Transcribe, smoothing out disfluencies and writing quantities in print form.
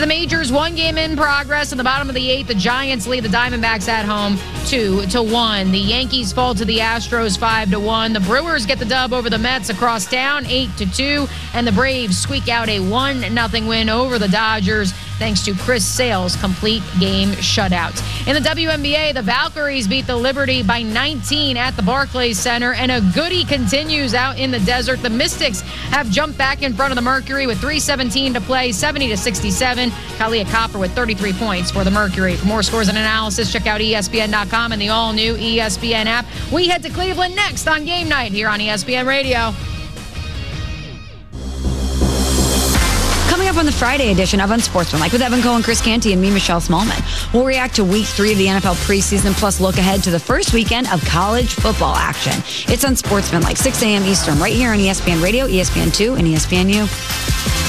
To the majors, one game in progress. In the bottom of the 8th, the Giants lead the Diamondbacks at home 2-1. The Yankees fall to the Astros 5-1. The Brewers get the dub over the Mets across town 8-2. And the Braves squeak out a 1-0 win over the Dodgers thanks to Chris Sale's complete game shutout. In the WNBA, the Valkyries beat the Liberty by 19 at the Barclays Center, and a goodie continues out in the desert. The Mystics have jumped back in front of the Mercury with 3:17 to play, 70-67. Kalia Copper with 33 points for the Mercury. For more scores and analysis, check out ESPN.com and the all-new ESPN app. We head to Cleveland next on Game Night here on ESPN Radio. Coming up on the Friday edition of Unsportsmanlike with Evan Cohen, Chris Canty, and me, Michelle Smallman. We'll react to Week 3 of the NFL preseason, plus look ahead to the first weekend of college football action. It's Unsportsmanlike, 6 a.m. Eastern, right here on ESPN Radio, ESPN2, and ESPNU.